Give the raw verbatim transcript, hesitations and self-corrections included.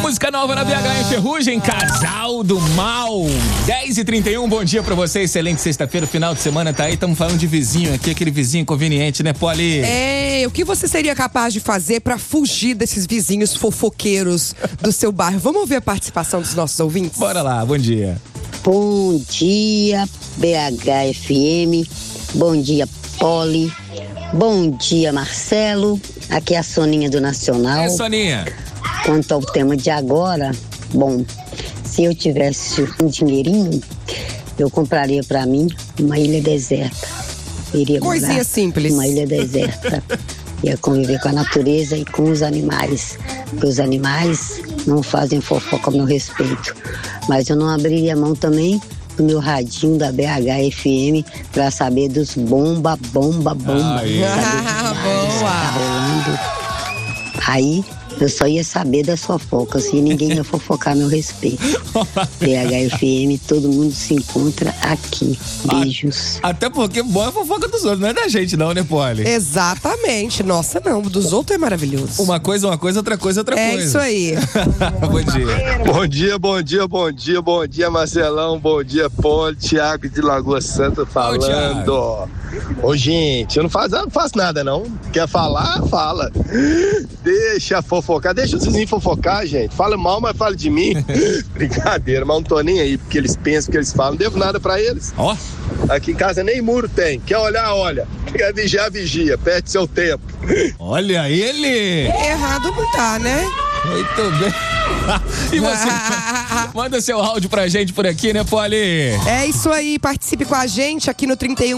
Música nova na B H em Ferrugem, Casal do Mal. dez e trinta e um, bom dia pra você, excelente sexta-feira, final de semana tá aí, estamos falando de vizinho aqui, aquele vizinho conveniente, né, Poli? É, o que você seria capaz de fazer pra fugir desses vizinhos fofoqueiros do seu bairro? Vamos ouvir a participação dos nossos ouvintes? Bora lá, bom dia. Bom dia, B H F M. Bom dia, Poli. Bom dia, Marcelo. Aqui é a Soninha do Nacional. É, Soninha. Quanto ao tema de agora, bom, se eu tivesse um dinheirinho, eu compraria pra mim uma ilha deserta. Iria Coisinha morar simples. Uma ilha deserta. Ia conviver com a natureza e com os animais. Porque os animais não fazem fofoca ao meu respeito. Mas eu não abriria mão também do meu radinho da B H F M pra saber dos bomba, bomba, bomba. Aí. Ah, boa. Tá rolando. Aí eu só ia saber das fofocas e ninguém ia fofocar a meu respeito. B H F M, todo mundo se encontra aqui. Beijos. Até porque boa é a fofoca dos outros, não é da gente não, né, Poli? Exatamente. Nossa, não. Dos outros é maravilhoso. Uma coisa, uma coisa, outra coisa, outra É coisa. isso aí. Bom dia. Bom dia, bom dia, bom dia, bom dia, Marcelão, bom dia, Poli, Thiago de Lagoa Santa falando. Ô, gente, eu não faço, eu não faço nada, não. Quer falar? Fala. Deixa fofocar, deixa os vizinhos fofocar, gente. Fala mal, mas fala de mim. Brincadeira, mas não tô nem aí, porque eles pensam que eles falam, não devo nada pra eles. Ó. Aqui em casa nem muro tem. Quer olhar, olha. Quer vigiar, vigia. Perde seu tempo. Olha ele. Errado não tá, né? Muito bem. E você? Manda seu áudio pra gente por aqui, né, Poli? É isso aí. Participe com a gente aqui no trinta e um